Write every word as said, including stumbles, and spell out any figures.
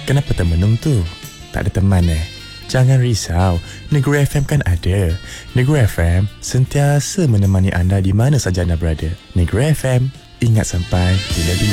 Kenapa termenung tu? Tak ada teman eh? Jangan risau, Negeri F M kan ada. Negeri F M sentiasa menemani anda di mana saja anda berada. Negeri F M, ingat sampai bila-bila.